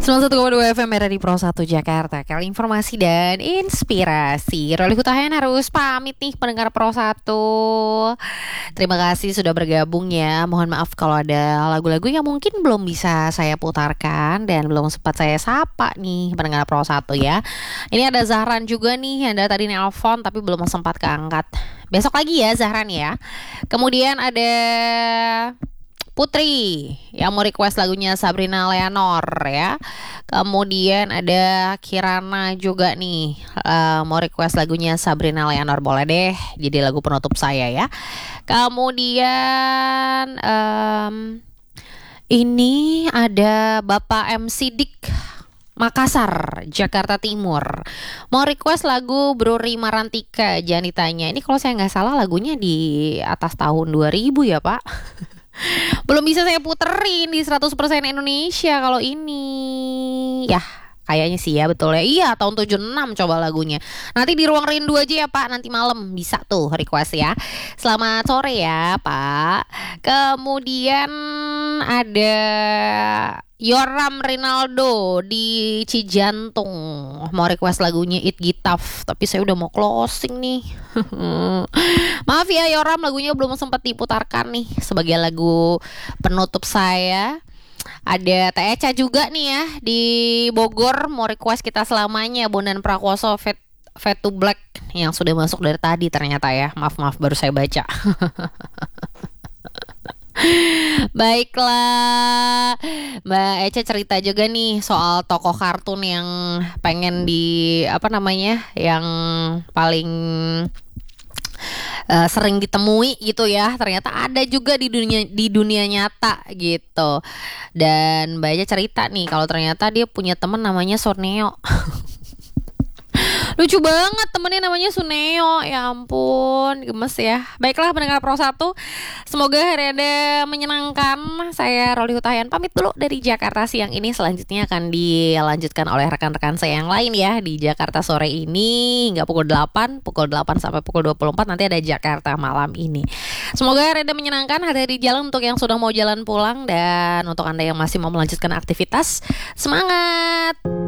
101,2 FM di Pro 1 Jakarta. Kali informasi dan inspirasi. Roli Hutahian harus pamit nih pendengar Pro 1. Terima kasih sudah bergabung ya. Mohon maaf kalau ada lagu-lagu yang mungkin belum bisa saya putarkan dan belum sempat saya sapa nih pendengar Pro 1 ya. Ini ada Zahran juga nih, yang tadi nelpon tapi belum sempat keangkat. Besok lagi ya Zahran ya. Kemudian ada Putri yang mau request lagunya Sabrina Leonor ya. Kemudian ada Kirana juga nih, mau request lagunya Sabrina Leonor. Boleh deh jadi lagu penutup saya ya. Kemudian ini ada Bapak MC Dik Makassar, Jakarta Timur, mau request lagu Bro Rima Rantika. Jangan ditanya, ini kalau saya nggak salah lagunya di atas tahun 2000 ya Pak. Belum bisa saya puterin di 100% Indonesia kalau ini. Ya, kayaknya sih ya, betul ya. Iya, tahun 76 coba lagunya. Nanti di Ruang Rindu aja ya Pak, nanti malam bisa tuh request ya. Selamat sore ya Pak. Kemudian ada Yoram Rinaldo di Cijantung, mau request lagunya It Gitaf. Tapi saya udah mau closing nih. Maaf ya Yoram, lagunya belum sempat diputarkan nih sebagai lagu penutup saya. Ada Teh Eca juga nih ya di Bogor, mau request Kita Selamanya Bondan Prakoso Fade to Black, yang sudah masuk dari tadi ternyata ya. Maaf baru saya baca. Baiklah, Mbak Eca cerita juga nih soal tokoh kartun yang pengen yang paling sering ditemui gitu ya. Ternyata ada juga di dunia nyata gitu. Dan Mbak Eca cerita nih kalau ternyata dia punya teman namanya Sorneo. Lucu banget temennya namanya Suneo. Ya ampun, gemes ya. Baiklah pendengar Pro 1, semoga hari Anda menyenangkan. Saya Roli Hutahian pamit dulu dari Jakarta siang ini. Selanjutnya akan dilanjutkan oleh rekan-rekan saya yang lain ya. Di Jakarta sore ini hingga pukul 8 sampai pukul 24. Nanti ada Jakarta malam ini. Semoga hari Anda menyenangkan, hati-hati di jalan untuk yang sudah mau jalan pulang. Dan untuk Anda yang masih mau melanjutkan aktivitas, semangat!